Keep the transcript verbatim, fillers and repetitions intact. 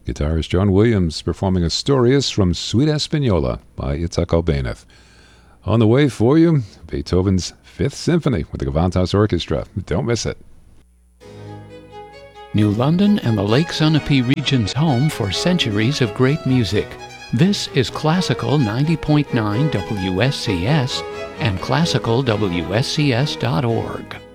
Guitarist John Williams performing Astorias from Suite Espanola by Itzhak Albéniz. On the way for you, Beethoven's Fifth Symphony with the Gewandhaus Orchestra. Don't miss it. New London and the Lake Sunapee region's home for centuries of great music. This is Classical ninety point nine W S C S and classical W S C S dot org.